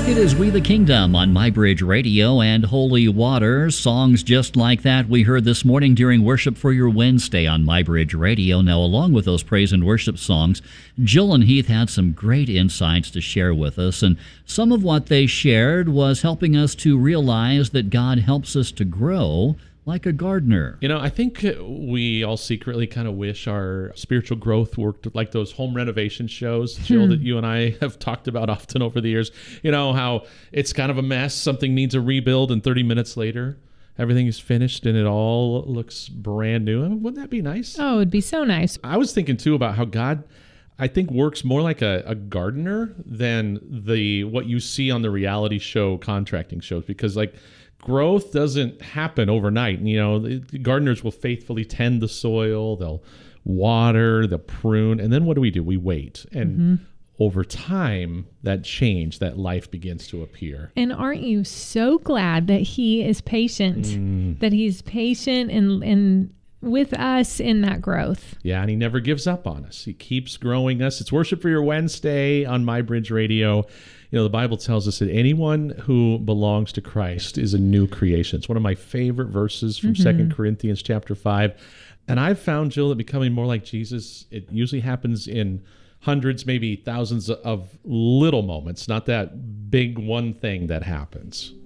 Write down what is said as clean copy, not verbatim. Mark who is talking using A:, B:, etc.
A: It is We the Kingdom on MyBridge Radio and Holy Water. Songs just like that we heard this morning during Worship for Your Wednesday on MyBridge Radio. Now, along with those praise and worship songs, Jill and Heath had some great insights to share with us, and some of what they shared was helping us to realize that God helps us to grow like a gardener.
B: You know, I think we all secretly kind of wish our spiritual growth worked like those home renovation shows, Jill, that you and I have talked about often over the years. You know, how it's kind of a mess, something needs a rebuild, and 30 minutes later, everything is finished and it all looks brand new. I mean, wouldn't that be nice?
C: Oh, it'd be so nice.
B: I was thinking, too, about how God, I think, works more like a gardener than what you see on the reality show contracting shows, because, like, growth doesn't happen overnight. You know, the gardeners will faithfully tend the soil, they'll water, they'll prune, and then what do? We wait. And over time, that change, that life begins to appear.
C: And aren't you so glad that He is patient, that He's patient and with us in that growth?
B: Yeah, and He never gives up on us. He keeps growing us. It's Worship for Your Wednesday on MyBridge Radio. You know, the Bible tells us that anyone who belongs to Christ is a new creation. It's one of my favorite verses from 2 Corinthians chapter 5. And I've found, Jill, that becoming more like Jesus, it usually happens in hundreds, maybe thousands of little moments, not that big one thing that happens.